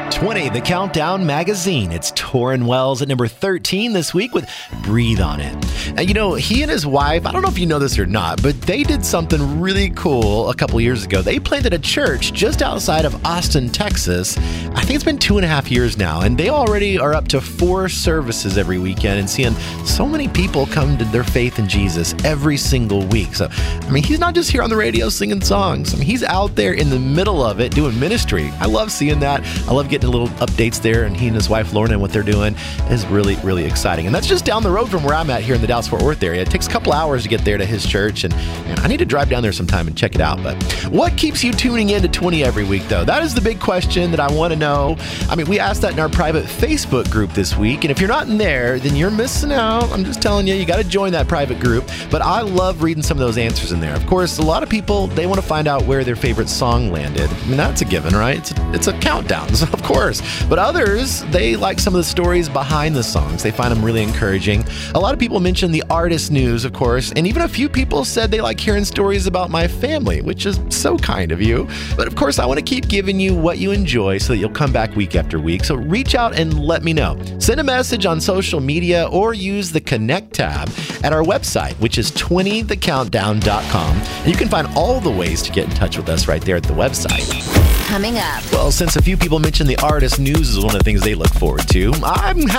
20, the Countdown Magazine. It's Torrin Wells at number 13 this week with Breathe on It. And he and his wife, I don't know if you know this or not, but they did something really cool a couple years ago. They planted a church just outside of Austin, Texas. I think it's been 2.5 years now, and they already are up to 4 services every weekend and seeing so many people come to their faith in Jesus every single week. So, he's not just here on the radio singing songs. He's out there in the middle of it doing ministry. I love seeing that. I love getting little updates there, and he and his wife Lorna and what they're doing is really, really exciting. And that's just down the road from where I'm at here in the Dallas-Fort Worth area. It takes a couple hours to get there to his church, and I need to drive down there sometime and check it out. But what keeps you tuning in to 20 every week, though? That is the big question that I want to know. We asked that in our private Facebook group this week, and if you're not in there, then you're missing out. I'm just telling you, you got to join that private group. But I love reading some of those answers in there. Of course, a lot of people, they want to find out where their favorite song landed. That's a given, right? It's a countdown, so of course. But others, they like some of the stories behind the songs. They find them really encouraging. A lot of people mention the artist news, of course, and even a few people said they like hearing stories about my family, which is so kind of you. But of course, I want to keep giving you what you enjoy so that you'll come back week after week. So reach out and let me know. Send a message on social media or use the Connect tab at our website, which is 20thecountdown.com. And you can find all the ways to get in touch with us right there at the website. Coming up. Well, since a few people mentioned the artist news is one of the things they look forward to, I'm